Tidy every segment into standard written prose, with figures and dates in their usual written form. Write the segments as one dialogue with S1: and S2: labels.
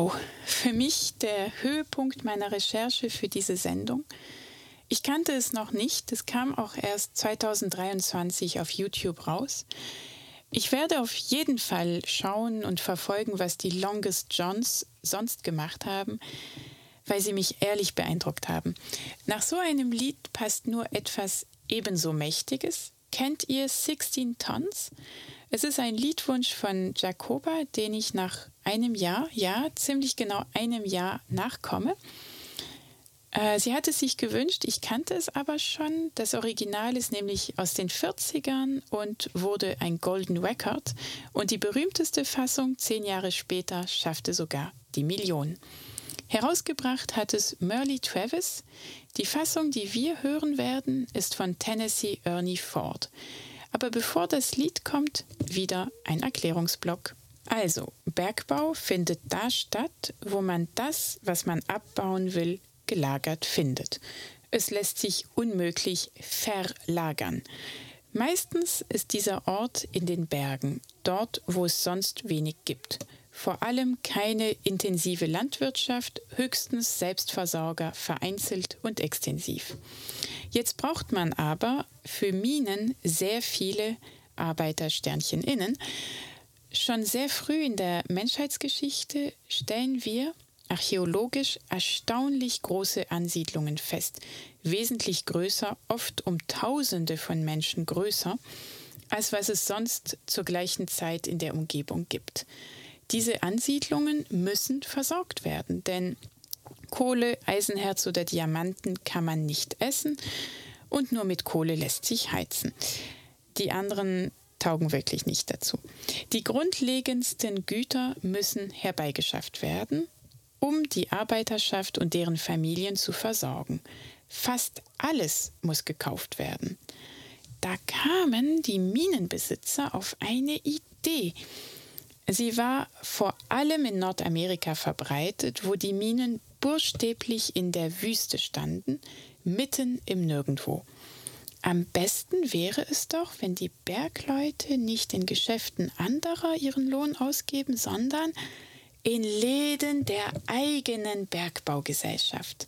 S1: Wow, für mich der Höhepunkt meiner Recherche für diese Sendung. Ich kannte es noch nicht, es kam auch erst 2023 auf YouTube raus. Ich werde auf jeden Fall schauen und verfolgen, was die Longest Johns sonst gemacht haben, weil sie mich ehrlich beeindruckt haben. Nach so einem Lied passt nur etwas ebenso Mächtiges. Kennt ihr 16 Tons? Es ist ein Liedwunsch von Jacoba, den ich nach einem Jahr, ziemlich genau einem Jahr nachkomme. Sie hat es sich gewünscht, ich kannte es aber schon. Das Original ist nämlich aus den 40ern und wurde ein Golden Record. Und die berühmteste Fassung 10 Jahre später schaffte sogar die Million. Herausgebracht hat es Merle Travis. Die Fassung, die wir hören werden, ist von Tennessee Ernie Ford. Aber bevor das Lied kommt, wieder ein Erklärungsblock. Also, Bergbau findet da statt, wo man das, was man abbauen will, gelagert findet. Es lässt sich unmöglich verlagern. Meistens ist dieser Ort in den Bergen, dort, wo es sonst wenig gibt. Vor allem keine intensive Landwirtschaft, höchstens Selbstversorger, vereinzelt und extensiv. Jetzt braucht man aber für Minen sehr viele Arbeitersternchen innen. Schon sehr früh in der Menschheitsgeschichte stellen wir archäologisch erstaunlich große Ansiedlungen fest, wesentlich größer, oft um Tausende von Menschen größer, als was es sonst zur gleichen Zeit in der Umgebung gibt. Diese Ansiedlungen müssen versorgt werden, denn Kohle, Eisenerz oder Diamanten kann man nicht essen und nur mit Kohle lässt sich heizen. Die anderen taugen wirklich nicht dazu. Die grundlegendsten Güter müssen herbeigeschafft werden, um die Arbeiterschaft und deren Familien zu versorgen. Fast alles muss gekauft werden. Da kamen die Minenbesitzer auf eine Idee. Sie war vor allem in Nordamerika verbreitet, wo die Minen buchstäblich in der Wüste standen, mitten im Nirgendwo. Am besten wäre es doch, wenn die Bergleute nicht in Geschäften anderer ihren Lohn ausgeben, sondern in Läden der eigenen Bergbaugesellschaft.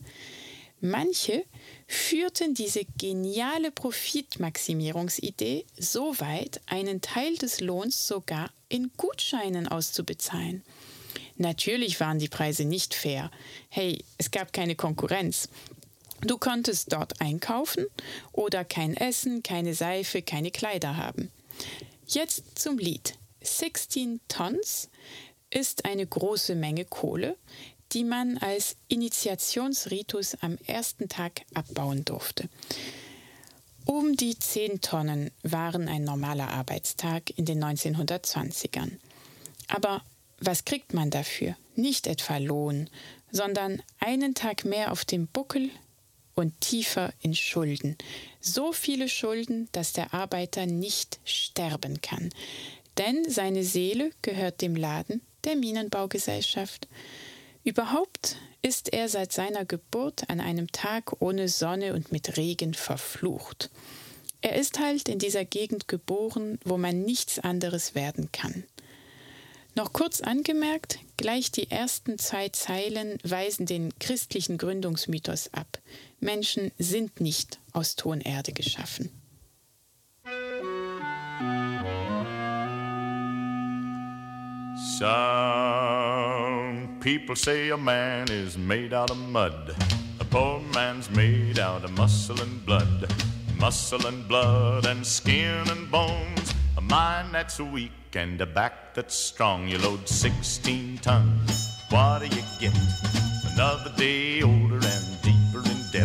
S1: Manche führten diese geniale Profitmaximierungsidee so weit, einen Teil des Lohns sogar in Gutscheinen auszubezahlen. Natürlich waren die Preise nicht fair. Hey, es gab keine Konkurrenz. Du konntest dort einkaufen oder kein Essen, keine Seife, keine Kleider haben. Jetzt zum Lied. 16 Tons ist eine große Menge Kohle, die man als Initiationsritus am ersten Tag abbauen durfte. Um die 10 Tonnen waren ein normaler Arbeitstag in den 1920ern. Aber was kriegt man dafür? Nicht etwa Lohn, sondern einen Tag mehr auf dem Buckel und tiefer in Schulden. So viele Schulden, dass der Arbeiter nicht sterben kann. Denn seine Seele gehört dem Laden der Minenbaugesellschaft. Überhaupt ist er seit seiner Geburt an einem Tag ohne Sonne und mit Regen verflucht. Er ist halt in dieser Gegend geboren, wo man nichts anderes werden kann. Noch kurz angemerkt, gleich die ersten 2 Zeilen weisen den christlichen Gründungsmythos ab. Menschen sind nicht aus Tonerde geschaffen.
S2: Some people say a man is made out of mud. A poor man's made out of muscle and blood. Muscle and blood and skin and bones. A mind that's weak and a back that's strong. You load 16 tons, what do you get? Another day older and